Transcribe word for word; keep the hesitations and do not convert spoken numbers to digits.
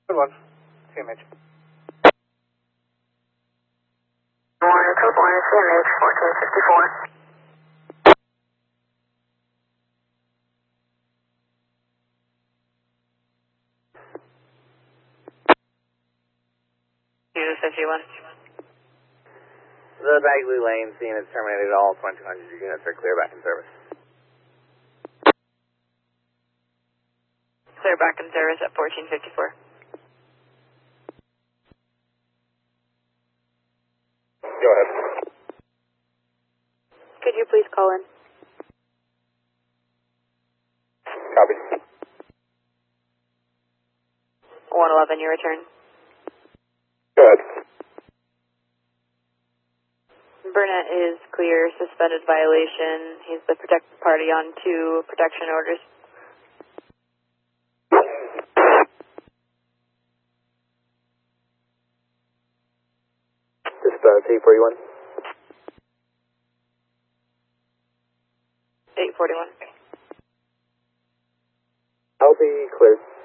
Good one. C M H. One, code one, C M H, fourteen fifty-four. Unit fifty-one. The Bagley Lane scene is terminated. All twenty-two hundred units are clear back in service. Clear back in service at fourteen fifty-four. Go ahead. Could you please call in? Copy. one eleven, your return. Go ahead. Burnett is clear, suspended violation. He's the protected party on two protection orders. Just uh, T forty-one. eight forty-one. I'll be cleared.